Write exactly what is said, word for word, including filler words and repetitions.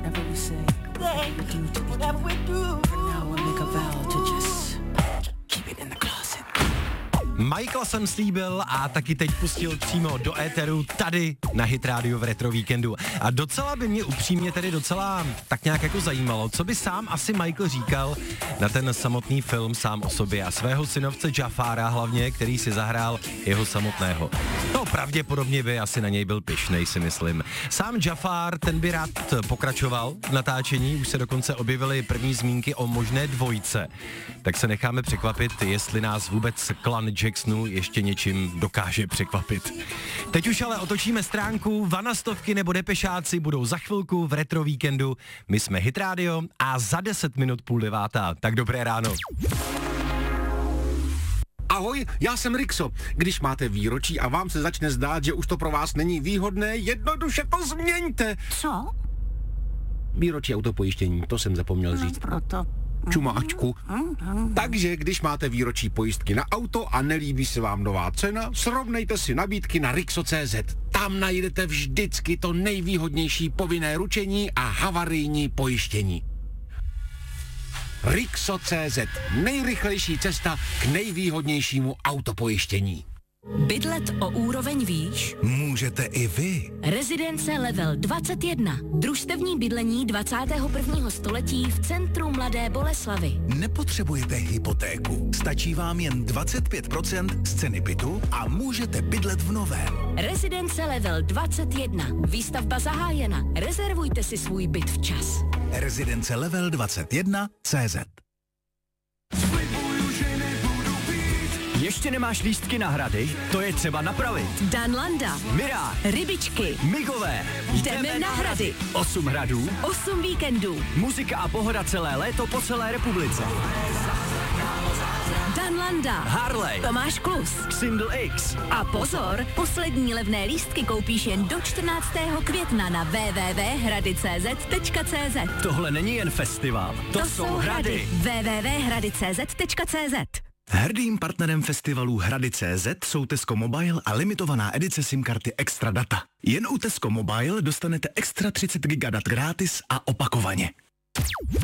Whatever we say, whatever we do to whatever we do. For now I make a vow to just keep it in the closet. Michael jsem slíbil a taky teď pustil přímo do éteru tady na Hit Radio v Retro Víkendu. A docela by mě upřímně tedy docela tak nějak jako zajímalo, co by sám asi Michael říkal na ten samotný film sám o sobě a svého synovce Jafára hlavně, který si zahrál jeho samotného. No pravděpodobně by asi na něj byl pyšnej, si myslím. Sám Jafar, ten by rád pokračoval v natáčení, už se dokonce objevily první zmínky o možné dvojce. Tak se necháme překvapit, jestli nás vůbec klan Jacksonů ještě něčím dokáže překvapit. Teď už ale otočíme stránku, vanastovky nebo depešáci budou za chvilku v Retro Víkendu. My jsme Hit Radio a za deset minut půl devátá. Tak dobré ráno. Ahoj, já jsem Rixo. Když máte výročí a vám se začne zdát, že už to pro vás není výhodné, jednoduše to změňte. Co? Výročí autopojištění, to jsem zapomněl říct. No proto... Čumáčku. Takže když máte výročí pojistky na auto a nelíbí se vám nová cena, srovnejte si nabídky na Rixo tečka cé zet. Tam najdete vždycky to nejvýhodnější povinné ručení a havarijní pojištění. Rixo tečka cé zet. Nejrychlejší cesta k nejvýhodnějšímu autopojištění. Bydlet o úroveň výš? Můžete i vy. Rezidence Level dvacet jedna. Družstevní bydlení dvacátého prvního století v centru Mladé Boleslavi. Nepotřebujete hypotéku. Stačí vám jen dvacet pět procent z ceny bytu a můžete bydlet v novém. Rezidence Level dvacet jedna. Výstavba zahájena. Rezervujte si svůj byt včas. Rezidence Level dvacet jedna tečka cé zet. Ještě nemáš lístky na hrady? To je třeba napravit. Dan Landa, Mirá, Rybičky, Migové. Jdeme na hrady. Osm hradů, Osm víkendů. muzika a pohoda celé léto po celé republice. Dan Landa, Harley, Tomáš Klus, Single X. A pozor, poslední levné lístky koupíš jen do čtrnáctého května na w w w tečka hrady tečka cé zet tečka cé zet. Tohle není jen festival, to, To jsou hrady. w w w tečka hrady tečka cé zet tečka cé zet. Hrdým partnerem festivalu Hrady tečka cé zet jsou Tesco Mobile a limitovaná edice SIM-karty Extra Data. Jen u Tesco Mobile dostanete extra třicet giga dat gratis a opakovaně.